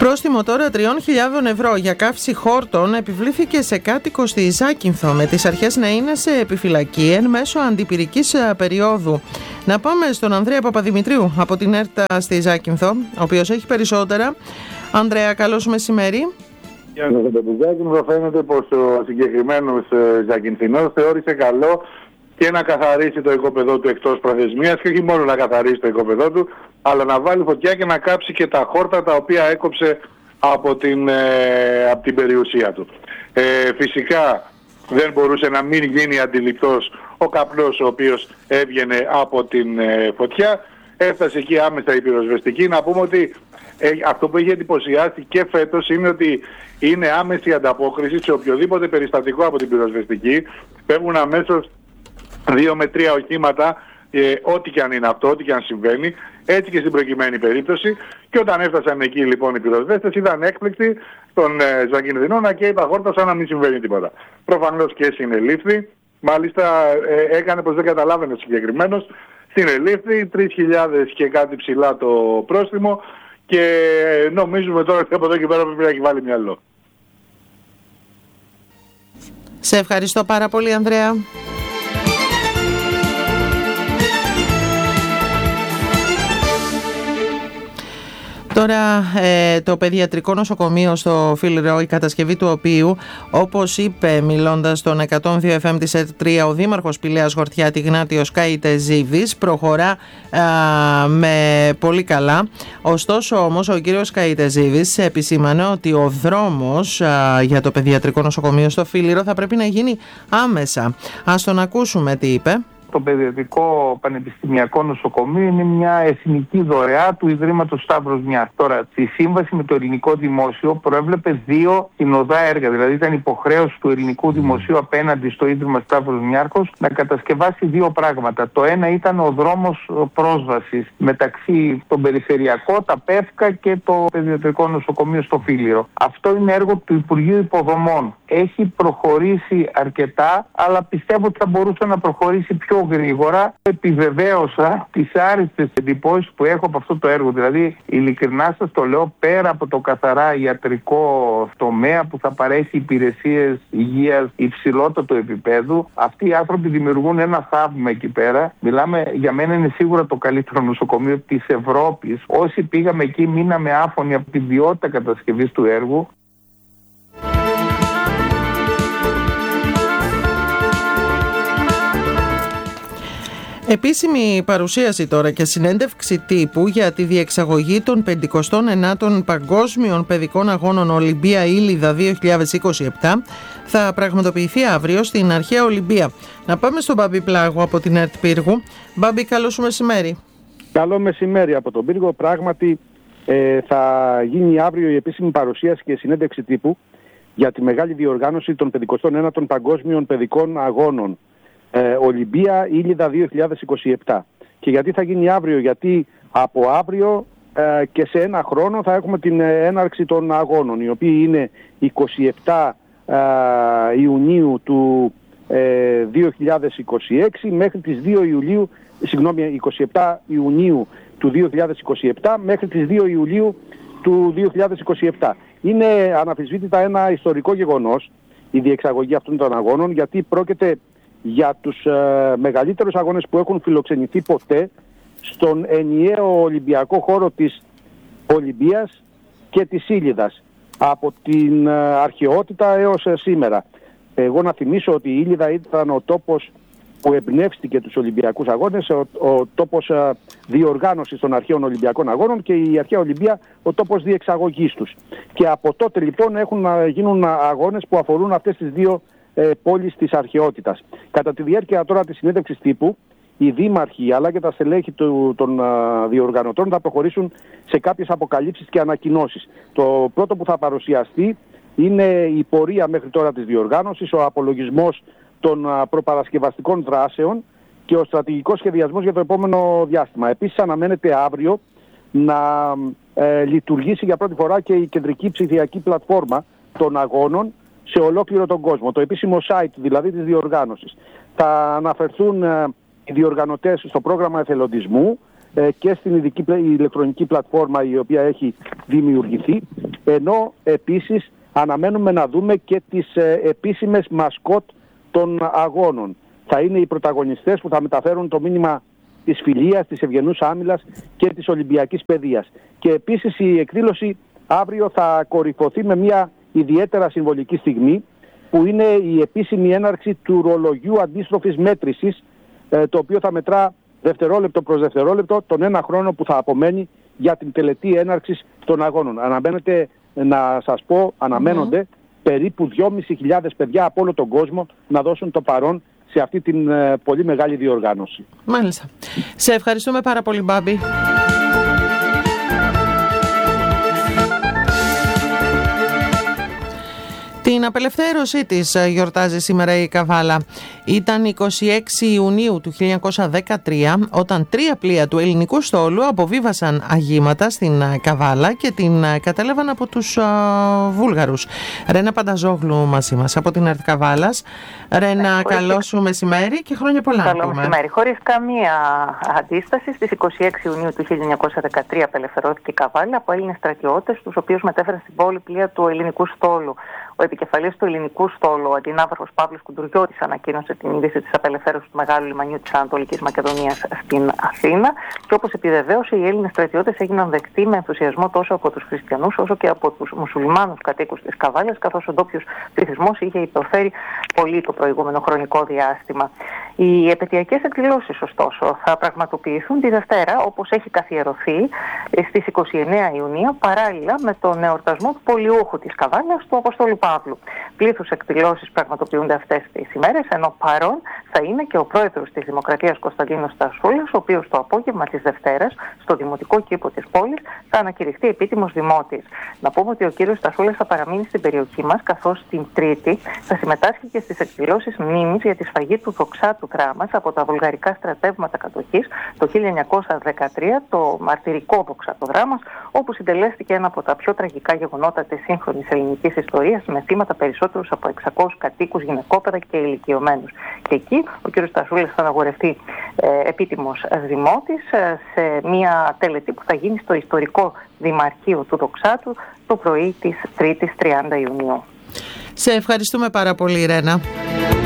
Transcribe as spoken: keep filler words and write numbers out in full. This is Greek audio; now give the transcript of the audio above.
Πρόστιμο τώρα τριών χιλιάδων ευρώ για καύση χόρτων επιβλήθηκε σε κάτοικο στη Ζάκυνθο, με τις αρχές να είναι σε επιφυλακή εν μέσω αντιπυρικής περίοδου. Να πάμε στον Ανδρέα Παπαδημητρίου από την ΕΡΤ στη Ζάκυνθο, ο οποίος έχει περισσότερα. Ανδρέα, καλώς μεσημέρι. Για το Ζάκυνθο φαίνεται πως ο συγκεκριμένος Ζακυνθινός θεώρησε καλό και να καθαρίσει το οικόπεδό του εκτός προθεσμίας, και όχι μόνο να καθαρίσει το οικόπεδό του, αλλά να βάλει φωτιά και να κάψει και τα χόρτα τα οποία έκοψε από την, ε, από την περιουσία του. Ε, φυσικά δεν μπορούσε να μην γίνει αντιληπτός ο καπνός ο οποίος έβγαινε από την ε, φωτιά. Έφτασε εκεί άμεσα η πυροσβεστική. Να πούμε ότι ε, αυτό που έχει εντυπωσιάσει και φέτος είναι ότι είναι άμεση ανταπόκριση σε οποιοδήποτε περιστατικό από την πυροσβεστική. Πέφτουν αμέσως δύο με τρία οχήματα, ε, ό,τι και αν είναι αυτό, ό,τι και αν συμβαίνει, έτσι και στην προκειμένη περίπτωση. Και όταν έφτασαν εκεί λοιπόν οι πυροσβέστες, ήταν έκπληκτοι των ε, Ζακυνθινών να καίει τα χόρτα σαν να μην συμβαίνει τίποτα. Προφανώς και συνελήφθη, μάλιστα ε, έκανε πως δεν καταλάβαινε ο συγκεκριμένος, συνελήφθη, τρεις χιλιάδες και κάτι ψηλά το πρόστιμο, και νομίζουμε τώρα ότι από εδώ και πέρα πρέπει να έχει βάλει μυαλό. Σε ευχαριστώ πάρα πολύ, Ανδρέα. Τώρα ε, το παιδιατρικό νοσοκομείο στο Φίλιρο, η κατασκευή του οποίου, όπως είπε μιλώντας στον εκατόν δύο εφ εμ της ΕΡΤ τρία ο Δήμαρχος Πηλαίας Χορτιάτη Γνάτιος Καϊτεζίδης, προχωρά α, με πολύ καλά. Ωστόσο όμως ο κύριος Καϊτεζίδης επισήμανε ότι ο δρόμος α, για το παιδιατρικό νοσοκομείο στο Φίλιρο θα πρέπει να γίνει άμεσα. Ας τον ακούσουμε τι είπε. Το Παιδιατρικό Πανεπιστημιακό Νοσοκομείο είναι μια εθνική δωρεά του Ιδρύματος Σταύρος Μιάχος. Τώρα, τη σύμβαση με το ελληνικό δημόσιο προέβλεπε δύο συνοδά έργα. Δηλαδή, ήταν υποχρέωση του ελληνικού δημοσίου απέναντι στο Ίδρυμα Σταύρος Μιάχος να κατασκευάσει δύο πράγματα. Το ένα ήταν ο δρόμος πρόσβασης μεταξύ των περιφερειακών, τα ΠΕΦΚΑ και το Παιδιατρικό Νοσοκομείο στο Φίλιρο. Αυτό είναι έργο του Υπουργείου Υποδομών. Έχει προχωρήσει αρκετά, αλλά πιστεύω ότι θα μπορούσε να προχωρήσει πιο γρήγορα. Επιβεβαίωσα τις άριστες εντυπώσεις που έχω από αυτό το έργο. Δηλαδή, ειλικρινά σας το λέω, πέρα από το καθαρά ιατρικό τομέα που θα παρέχει υπηρεσίες υγείας υψηλότατου επίπεδου, αυτοί οι άνθρωποι δημιουργούν ένα θαύμα εκεί πέρα. Μιλάμε, για μένα είναι σίγουρα το καλύτερο νοσοκομείο της Ευρώπης. Όσοι πήγαμε εκεί μείναμε άφωνοι από την ποιότητα κατασκευής του έργου. Επίσημη παρουσίαση τώρα και συνέντευξη τύπου για τη διεξαγωγή των πενηκοστών ενάτων Παγκόσμιων Παιδικών Αγώνων Ολυμπία Ήλιδα δύο χιλιάδες είκοσι επτά θα πραγματοποιηθεί αύριο στην Αρχαία Ολυμπία. Να πάμε στον Μπάμπη Πλάγου από την ΕΡΤ Πύργου. Μπάμπη, καλό σου μεσημέρι. Καλό μεσημέρι από τον Πύργο. Πράγματι ε, θα γίνει αύριο η επίσημη παρουσίαση και συνέντευξη τύπου για τη μεγάλη διοργάνωση των πενηκοστών ένατων Παγκόσμιων Παιδικών Αγώνων Ε, Ολυμπία Ήλιδα δύο χιλιάδες είκοσι επτά. Και γιατί θα γίνει αύριο? Γιατί από αύριο ε, και σε ένα χρόνο θα έχουμε την ε, έναρξη των αγώνων, οι οποίοι είναι είκοσι επτά ε, Ιουνίου του ε, δύο χιλιάδες είκοσι έξι μέχρι τις δύο Ιουλίου, συγγνώμη, είκοσι επτά Ιουνίου του δύο χιλιάδες είκοσι επτά μέχρι τις δύο Ιουλίου του δύο χιλιάδες είκοσι επτά. Είναι αναμφισβήτητα ένα ιστορικό γεγονός η διεξαγωγή αυτών των αγώνων, γιατί πρόκειται για τους ε, μεγαλύτερους αγώνες που έχουν φιλοξενηθεί ποτέ στον ενιαίο Ολυμπιακό χώρο της Ολυμπίας και της Ήλιδας, από την ε, αρχαιότητα έως ε, σήμερα. Εγώ να θυμίσω ότι η Ήλιδα ήταν ο τόπος που εμπνεύστηκε τους Ολυμπιακούς αγώνες, ο, ο τόπος ε, διοργάνωσης των αρχαίων Ολυμπιακών αγώνων, και η αρχαία Ολυμπία ο τόπος διεξαγωγής τους. Και από τότε λοιπόν έχουν να γίνουν αγώνες που αφορούν αυτές τις δύο πόλης της αρχαιότητας. Κατά τη διάρκεια τώρα της συνέντευξης τύπου, οι δήμαρχοι αλλά και τα στελέχη του, των α, διοργανωτών θα προχωρήσουν σε κάποιες αποκαλύψεις και ανακοινώσεις. Το πρώτο που θα παρουσιαστεί είναι η πορεία μέχρι τώρα της διοργάνωσης, ο απολογισμός των α, προπαρασκευαστικών δράσεων και ο στρατηγικός σχεδιασμός για το επόμενο διάστημα. Επίσης αναμένεται αύριο να ε, λειτουργήσει για πρώτη φορά και η κεντρική ψηφιακή πλατφόρμα των αγώνων σε ολόκληρο τον κόσμο, το επίσημο site δηλαδή της διοργάνωσης. Θα αναφερθούν ε, οι διοργανωτές στο πρόγραμμα εθελοντισμού ε, και στην ειδική ηλεκτρονική πλατφόρμα η οποία έχει δημιουργηθεί, ενώ επίσης αναμένουμε να δούμε και τις ε, επίσημες μασκότ των αγώνων. Θα είναι οι πρωταγωνιστές που θα μεταφέρουν το μήνυμα της φιλίας, της ευγενούς άμυλας και της Ολυμπιακής παιδείας. Και επίσης η εκδήλωση αύριο θα κορυφωθεί με μια ιδιαίτερα συμβολική στιγμή, που είναι η επίσημη έναρξη του ρολογιού αντίστροφης μέτρησης, ε, το οποίο θα μετρά δευτερόλεπτο προς δευτερόλεπτο τον ένα χρόνο που θα απομένει για την τελετή έναρξης των αγώνων. Αναμένεται, να σας πω, αναμένονται mm. περίπου δυόμισι χιλιάδες παιδιά από όλο τον κόσμο να δώσουν το παρόν σε αυτή την ε, πολύ μεγάλη διοργάνωση. Μάλιστα. Σε ευχαριστούμε πάρα πολύ, Μπάμπη. Την απελευθέρωσή της γιορτάζει σήμερα η Καβάλα. Ήταν εικοστή έκτη Ιουνίου του χίλια εννιακόσια δεκατρία όταν τρία πλοία του ελληνικού στόλου αποβίβασαν αγήματα στην Καβάλα και την κατέλαβαν από τους α, Βούλγαρους. Ρένα Πανταζόγλου μαζί μας από την ΕΡΤ Καβάλας. Ρένα, καλό σου μεσημέρι και χρόνια πολλά. Καλό μεσημέρι. Χωρίς καμία αντίσταση, στις εικοστή έκτη Ιουνίου του χίλια εννιακόσια δεκατρία απελευθερώθηκε η Καβάλα από Έλληνες στρατιώτες, τους οποίους μετέφεραν στην πόλη πλοία του ελληνικού στόλου. Ο επικεφαλής του ελληνικού στόλου, ο αντιναύαρχος Παύλος Κουντουριώτης, ανακοίνωσε την είδηση της απελευθέρωσης του μεγάλου λιμανιού της Ανατολικής Μακεδονίας στην Αθήνα. Και όπως επιβεβαίωσε, οι Έλληνες στρατιώτες έγιναν δεκτοί με ενθουσιασμό τόσο από τους χριστιανούς όσο και από τους μουσουλμάνους κατοίκους της Καβάλας, καθώς ο ντόπιος πληθυσμός είχε υποφέρει πολύ το προηγούμενο χρονικό διάστημα. Οι επαιτειακές εκδηλώσεις, ωστόσο, θα πραγματοποιηθούν τη Δευτέρα, όπως έχει καθιερωθεί, στις εικοστή ενάτη Ιουνίου, παράλληλα με τον εορτασμό του πολιούχου της Καβάλας, του Αποστόλου Παύλου. Πλήθους εκδηλώσεις πραγματοποιούνται αυτές τις ημέρες, ενώ παρόν θα είναι και ο πρόεδρος της Δημοκρατίας Κωνσταντίνος Στασούλας, ο οποίος το απόγευμα της Δευτέρας, στο Δημοτικό Κήπο της πόλης, θα ανακηρυχθεί επίτιμος δημότης. Να πούμε ότι ο κύριος Στασούλας θα παραμείνει στην περιοχή μας, καθώς την Τρίτη θα συμμετάσχει και στις εκδηλώσεις μνήμης για τη σφαγή του δοξάτου δράμας από τα βουλγαρικά στρατεύματα κατοχής το χίλια εννιακόσια δεκατρία, το μαρτυρικό δοξάτο δράμας, όπου συντελέστηκε ένα από τα πιο τραγικά γεγονότα της σύγχρονης ελληνικής ιστορίας, με θύματα περισσότερους από εξακόσιους κατοίκους, γυναικόπαιδα και ηλικιωμένους. Και εκεί ο κ. Στασούλας θα αναγορευτεί ε, επίτιμος δημότης ε, σε μια τελετή που θα γίνει στο ιστορικό Δημαρχείο του Δοξάτου το πρωί της Τρίτης τριάντα Ιουνίου. Σε ευχαριστούμε πάρα πολύ, Ρένα.